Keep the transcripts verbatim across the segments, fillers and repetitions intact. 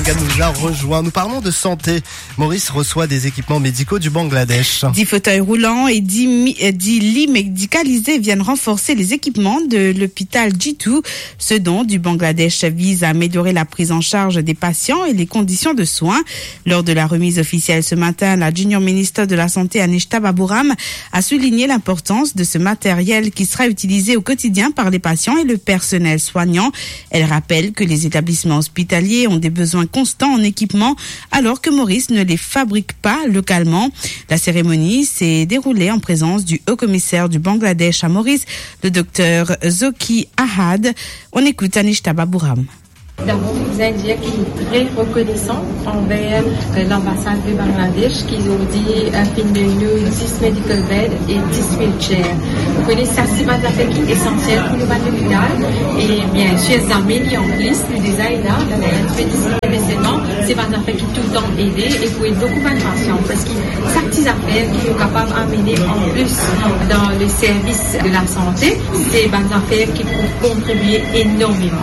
Morgan nous a rejoint. Nous parlons de santé. Maurice reçoit des équipements médicaux du Bangladesh. Dix fauteuils roulants et dix, mi- dix lits médicalisés viennent renforcer les équipements de l'hôpital G deux. Ce don du Bangladesh vise à améliorer la prise en charge des patients et les conditions de soins. Lors de la remise officielle ce matin, la junior ministre de la Santé, Anishta Baburam, a souligné l'importance de ce matériel qui sera utilisé au quotidien par les patients et le personnel soignant. Elle rappelle que les établissements hospitaliers ont des besoins constants en équipement alors que Maurice ne les fabrique pas localement. La cérémonie s'est déroulée en présence du haut-commissaire du Bangladesh à Maurice, le docteur Zoki Ahad. On écoute Anishta Baburam. D'abord, je voudrais dire qu'il est très reconnaissant envers l'ambassade du Bangladesh qui ont dit un film de nous dix medical beds et dix wheelchairs. Vous connaissez ça, c'est une affaire qui est essentielle pour le hôpital. Et bien sûr, ça améliore en plus le design là, dans la médecine événement, c'est une affaire qui tout le temps aidé et pour aider beaucoup de patients parce que c'est une petite affaire qui est capable d'amener en plus dans le service de la santé. C'est une affaire qui peut contribuer énormément.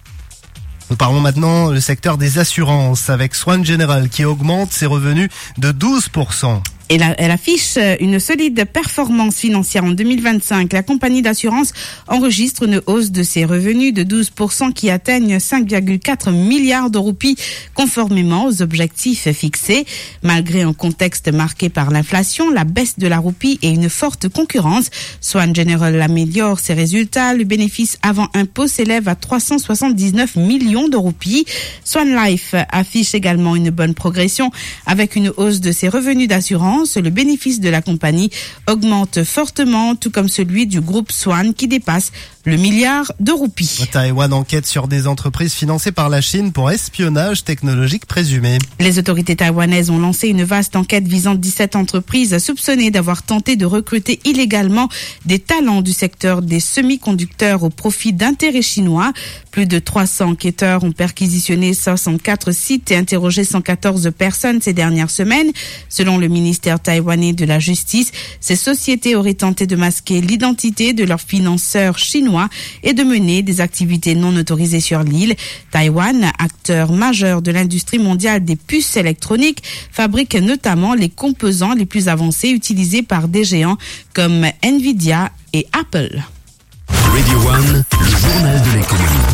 Nous parlons maintenant du secteur des assurances avec Swan General qui augmente ses revenus de douze pour cent. Elle, elle affiche une solide performance financière en deux mille vingt-cinq. La compagnie d'assurance enregistre une hausse de ses revenus de douze pour cent qui atteignent cinq virgule quatre milliards de roupies conformément aux objectifs fixés. Malgré un contexte marqué par l'inflation, la baisse de la roupie et une forte concurrence, Swan General améliore ses résultats. Le bénéfice avant impôt s'élève à trois cent soixante-dix-neuf millions de roupies. Swan Life affiche également une bonne progression avec une hausse de ses revenus d'assurance. Le bénéfice de la compagnie augmente fortement, tout comme celui du groupe Swan qui dépasse le milliard de roupies. Taïwan enquête sur des entreprises financées par la Chine pour espionnage technologique présumé. Les autorités taïwanaises ont lancé une vaste enquête visant dix-sept entreprises soupçonnées d'avoir tenté de recruter illégalement des talents du secteur des semi-conducteurs au profit d'intérêts chinois. Plus de trois cents enquêteurs ont perquisitionné soixante-quatre sites et interrogé cent quatorze personnes ces dernières semaines. Selon le ministère taïwanais de la Justice, ces sociétés auraient tenté de masquer l'identité de leurs financeurs chinois et de mener des activités non autorisées sur l'île. Taïwan, acteur majeur de l'industrie mondiale des puces électroniques, fabrique notamment les composants les plus avancés utilisés par des géants comme Nvidia et Apple. Radio One, le journal de l'économie.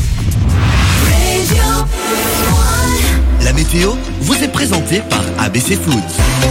La météo vous est présentée par A B C Foods.